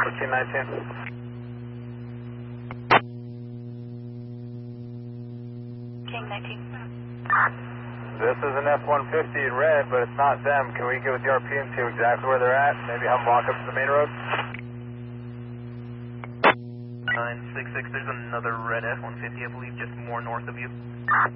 1419. King 19. This is an F-150 in red, but it's not them. Can we get with the RP and see exactly where they're at? Maybe have them walk up to the main road? 966, there's another red F-150, I believe, just more north of you.